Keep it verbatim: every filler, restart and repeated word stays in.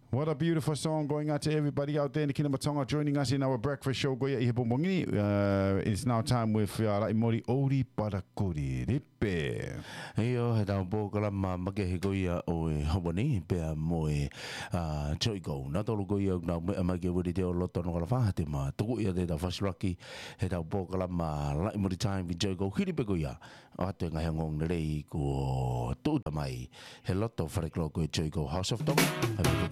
What a beautiful song going out to everybody out there in the Kinamatonga joining us in our breakfast show. Goia i Hebomongini. Uh, it's now time with uh, Mori Ori Parakuri Ripe. Eyo, he tau pō kalama make he goia o e hawani, pēa mo e choiko. Nā tolu goia nā mea mai ke wuri te o loto no kalawha te ma. Tuku ia te tau whasiraki, he tau pō kalama lai mori time vi choiko. Hiripe goia, o atu e ngai ngong nerei ko tūta mai. He loto whareklo koe choiko House of Dog.